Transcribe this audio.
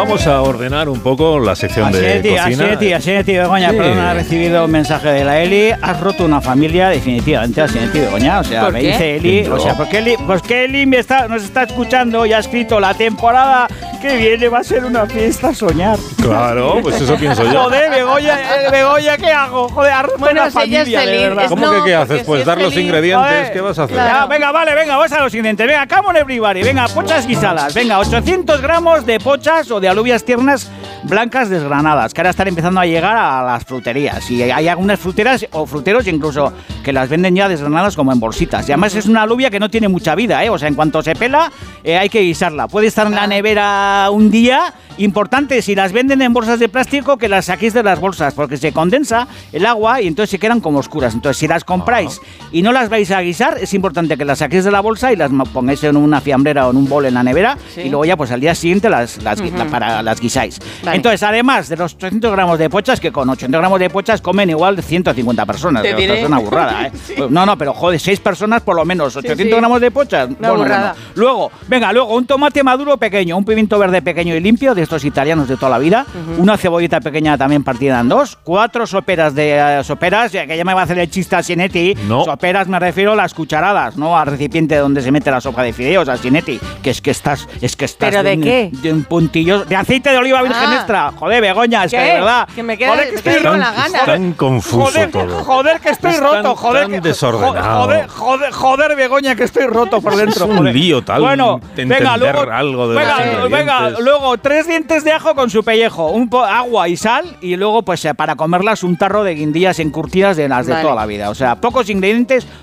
Vamos a ordenar un poco la sección de cocina. Así, Begoña, sí. Perdón, ha recibido un mensaje de la Eli. Has roto una familia, definitivamente, así, Begoña. O sea, me dice Eli, o sea, porque Eli nos está escuchando y ha escrito la temporada que viene va a ser una fiesta soñar. Claro, pues eso pienso yo. Joder, Begoña, ¿qué hago? Joder, has roto una familia, de verdad. ¿Cómo que qué haces? Pues dar los ingredientes. Joder, ¿qué vas a hacer? Claro. Venga, vamos a los ingredientes. Venga, come on everybody. Venga, pochas guisadas. Venga, 800 gramos de pochas o de alubias tiernas blancas desgranadas, que ahora están empezando a llegar a las fruterías. Y hay algunas fruteras o fruteros incluso que las venden ya desgranadas como en bolsitas. Y además es una alubia que no tiene mucha vida, ¿eh? O sea, en cuanto se pela, hay que guisarla. Puede estar en la nevera un día. Importante, si las venden en bolsas de plástico, que las saquéis de las bolsas, porque se condensa el agua y entonces se quedan como oscuras. Entonces, si las compráis y no las vais a guisar, es importante que las saquéis de la bolsa y las pongáis en una fiambrera o en un bol en la nevera, y luego ya pues al día siguiente las guisáis. Vale. Entonces, además de los 800 gramos de pochas, que con 800 gramos de pochas comen igual 150 personas. Es una burrada, ¿eh? Sí. No, pero joder, 6 personas por lo menos, 800 gramos de pochas. Una burrada. Luego, un tomate maduro pequeño, un pimiento verde pequeño y limpio, de estos italianos de toda la vida, una cebollita pequeña también partida en dos, 4 soperas que ya me va a hacer el chiste a Sinetti. No. Soperas me refiero a las cucharadas, no al recipiente donde se mete la sopa de fideos, a Sinetti, que estás ¿Pero de qué? De un puntillo de aceite de oliva virgen extra. Joder, Begoña, es que de verdad. Que me queda con la gana. Tan confuso todo. Joder, que estoy roto, joder. Tan desordenado. Joder, Begoña, que estoy roto por dentro. Es un lío tal. Bueno, venga, luego 3 dientes de ajo con su pellejo, agua y sal, y luego pues para comerlas un tarro de guindillas encurtidas de las de toda la vida. O sea, pocos ingredientes,